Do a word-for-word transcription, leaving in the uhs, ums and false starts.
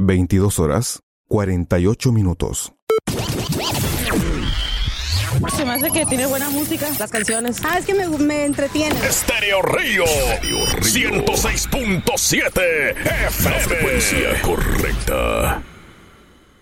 veintidós horas, cuarenta y ocho minutos. Se me hace que tiene buena música, las canciones. Ah, es que me, me entretiene. Estéreo Río, ciento seis punto siete F M. La frecuencia correcta.